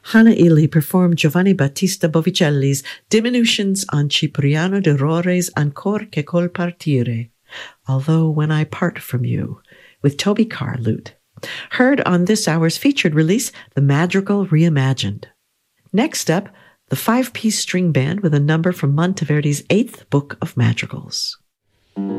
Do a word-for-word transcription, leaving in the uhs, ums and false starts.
Hannah Ely performed Giovanni Battista Bovicelli's Diminutions on Cipriano de Rore's Ancor che col partire, Although When I Part From You, with Toby Carr lute. Heard on this hour's featured release, The Madrigal Reimagined. Next up, the five-piece string band with a number from Monteverdi's eighth book of madrigals.